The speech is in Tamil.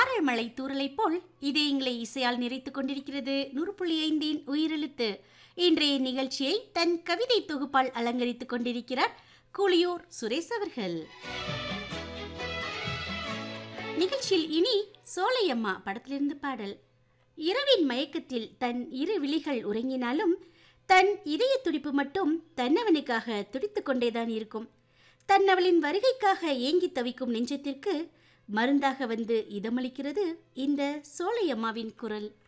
சாரல் மழை தூறலை போல் இதயங்களை இசையால் நிறைத்துக் கொண்டிருக்கிறது 100.5 உயிரெழுத்து. இன்றைய நிகழ்ச்சியை தன் கவிதை தொகுப்பால் அலங்கரித்துக் கொண்டிருக்கிறார் கூலியூர் சுரேஷ் அவர்கள். நிகழ்ச்சியில் இனி சோலையம்மா படத்திலிருந்து பாடல். இரவின் மயக்கத்தில் தன் இரு விழிகள் உறங்கினாலும் தன் இதய துடிப்பு மட்டும் தன்னவனுக்காக துடித்துக் கொண்டேதான் இருக்கும். தன்னவளின் வருகைக்காக ஏங்கி தவிக்கும் நெஞ்சத்திற்கு மருந்தாக வந்து இதமளிக்கிறது இந்த சோலையம்மாவின் குரல்.